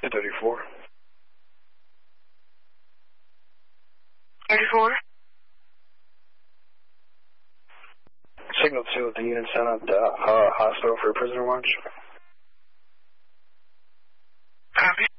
234. 34? Signal 2 at the unit sent out hostile for prisoner watch. Copy.